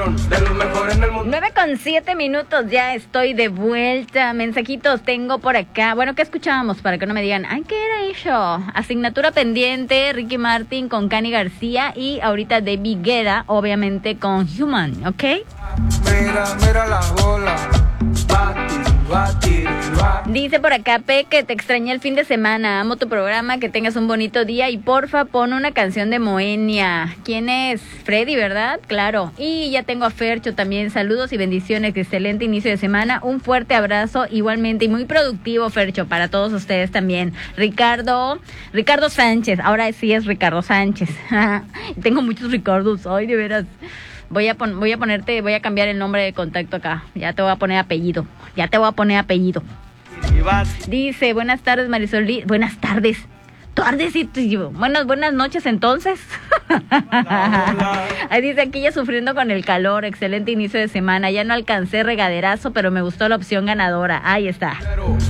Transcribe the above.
9:07 ya estoy de vuelta. Mensajitos tengo por acá. Bueno, ¿qué escuchábamos? Para que no me digan, ay, ¿qué era eso? Asignatura pendiente, Ricky Martin con Cani García y ahorita David Guetta, obviamente con Human, ¿ok? Mira la bola. Dice por acá, que te extrañé el fin de semana. Amo tu programa, que tengas un bonito día y porfa pon una canción de Moenia. ¿Quién es? Freddy, ¿verdad? Claro. Y ya tengo a Fercho también. Saludos y bendiciones. Excelente inicio de semana. Un fuerte abrazo igualmente y muy productivo, Fercho, para todos ustedes también. Ricardo Sánchez. Ahora sí es Ricardo Sánchez. Tengo muchos Ricardos. Ay, de veras. Voy a cambiar el nombre de contacto acá. Ya te voy a poner apellido. Dice, buenas tardes, Marisol. Buenas tardes. Buenas noches entonces. Ahí dice, aquí ya sufriendo con el calor. Excelente inicio de semana. Ya no alcancé regaderazo, pero me gustó la opción ganadora. Ahí está.